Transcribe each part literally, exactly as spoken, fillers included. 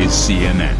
is C N N.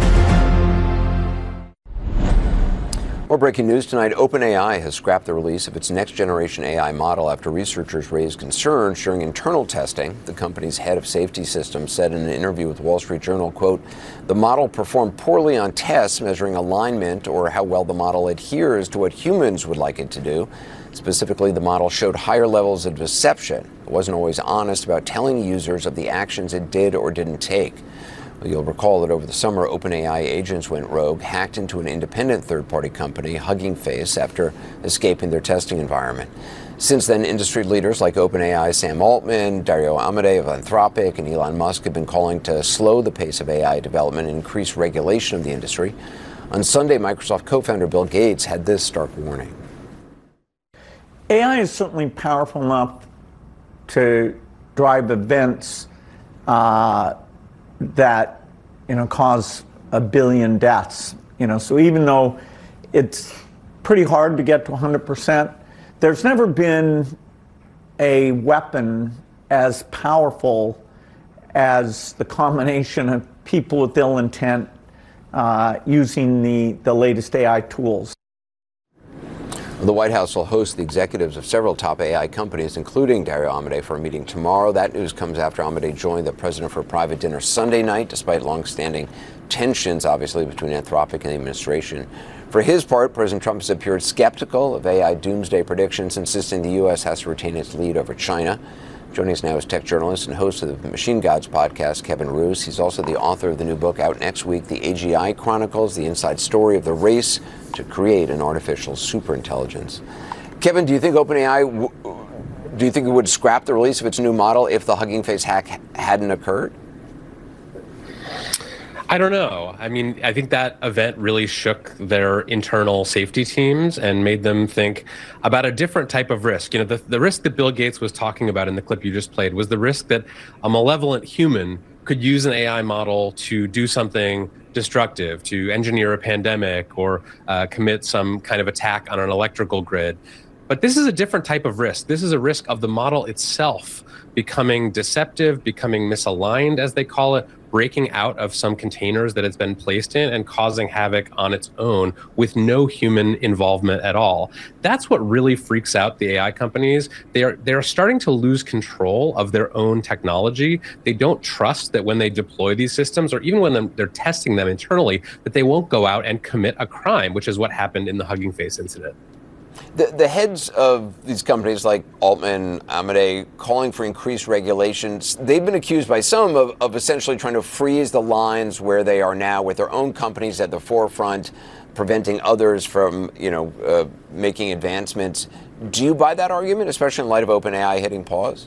More breaking news tonight. OpenAI has scrapped the release of its next-generation A I model after researchers raised concerns during internal testing. The company's head of safety systems said in an interview with Wall Street Journal, quote, "The model performed poorly on tests measuring alignment or how well the model adheres to what humans would like it to do. Specifically, the model showed higher levels of deception. It wasn't always honest about telling users of the actions it did or didn't take." You'll recall that over the summer, OpenAI agents went rogue, hacked into an independent third-party company, Hugging Face, after escaping their testing environment. Since then, industry leaders like OpenAI Sam Altman, Dario Amodei of Anthropic, and Elon Musk have been calling to slow the pace of A I development and increase regulation of the industry. On Sunday, Microsoft co-founder Bill Gates had this stark warning. A I is certainly powerful enough to drive events uh, that, you know, cause a billion deaths. You know, so even though it's pretty hard to get to one hundred percent, there's never been a weapon as powerful as the combination of people with ill intent uh, using the, the latest A I tools. The White House will host the executives of several top A I companies, including Dario Amodei, for a meeting tomorrow. That news comes after Amodei joined the president for a private dinner Sunday night, despite long-standing tensions, obviously, between Anthropic and the administration. For his part, President Trump has appeared skeptical of A I doomsday predictions, insisting the U S has to retain its lead over China. Joining us now is tech journalist and host of the Machine Gods podcast, Kevin Roose. He's also the author of the new book out next week, The A G I Chronicles, the inside story of the race to create an artificial superintelligence. Kevin, do you think OpenAI, do you think it would scrap the release of its new model if the Hugging Face hack hadn't occurred? I don't know. I mean, I think that event really shook their internal safety teams and made them think about a different type of risk. You know, the, the risk that Bill Gates was talking about in the clip you just played was the risk that a malevolent human could use an A I model to do something destructive, to engineer a pandemic or uh, commit some kind of attack on an electrical grid. But this is a different type of risk. This is a risk of the model itself becoming deceptive, becoming misaligned, as they call it, breaking out of some containers that it's been placed in and causing havoc on its own with no human involvement at all. That's what really freaks out the A I companies. They are they're starting to lose control of their own technology. They don't trust that when they deploy these systems, or even when they're testing them internally, that they won't go out and commit a crime, which is what happened in the Hugging Face incident. The, the heads of these companies like Altman, Amodei, calling for increased regulations, they've been accused by some of, of essentially trying to freeze the lines where they are now with their own companies at the forefront, preventing others from, you know, uh, making advancements. Do you buy that argument, especially in light of OpenAI hitting pause?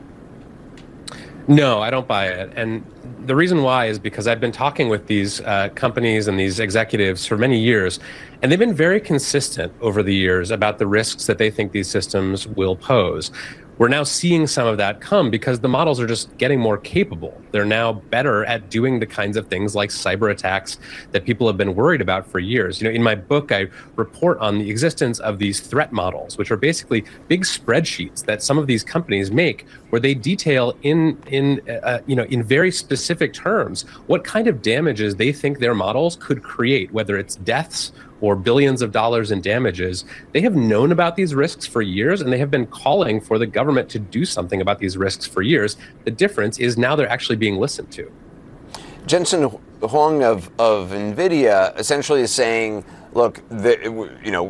No, I don't buy it. And the reason why is because I've been talking with these uh, companies and these executives for many years, and they've been very consistent over the years about the risks that they think these systems will pose. We're now seeing some of that come because the models are just getting more capable. They're now better at doing the kinds of things like cyber attacks that people have been worried about for years. You know, in my book, I report on the existence of these threat models, which are basically big spreadsheets that some of these companies make, where they detail in in uh, you know in very specific terms what kind of damages they think their models could create, whether it's deaths or billions of dollars in damages. They have known about these risks for years, and they have been calling for the government to do something about these risks for years. The difference is now they're actually being listened to. Jensen Huang of, of NVIDIA essentially is saying, look, the, you know,